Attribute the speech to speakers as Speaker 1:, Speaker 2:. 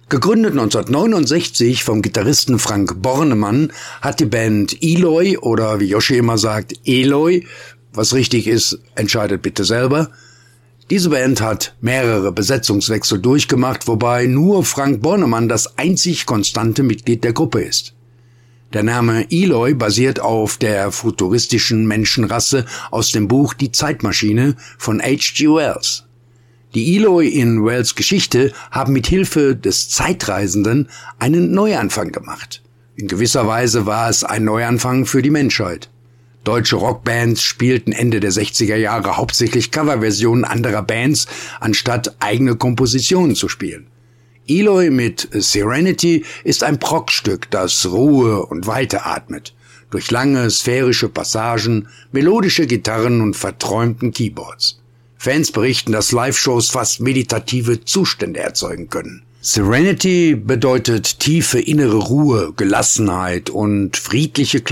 Speaker 1: Gegründet 1969 vom Gitarristen Frank Bornemann hat die Band Eloy oder wie Yoshi immer sagt, Eloy, was richtig ist, entscheidet bitte selber. Diese Band hat mehrere Besetzungswechsel durchgemacht, wobei nur Frank Bornemann das einzig konstante Mitglied der Gruppe ist. Der Name Eloy basiert auf der futuristischen Menschenrasse aus dem Buch Die Zeitmaschine von H.G. Wells. Die Eloy in Wells Geschichte haben mit Hilfe des Zeitreisenden einen Neuanfang gemacht. In gewisser Weise war es ein Neuanfang für die Menschheit. Deutsche Rockbands spielten Ende der 60er Jahre hauptsächlich Coverversionen anderer Bands, anstatt eigene Kompositionen zu spielen. Eloy mit Serenity ist ein Prog-Stück, das Ruhe und Weite atmet, durch lange sphärische Passagen, melodische Gitarren und verträumten Keyboards. Fans berichten, dass Live-Shows fast meditative Zustände erzeugen können. Serenity bedeutet tiefe innere Ruhe, Gelassenheit und friedliche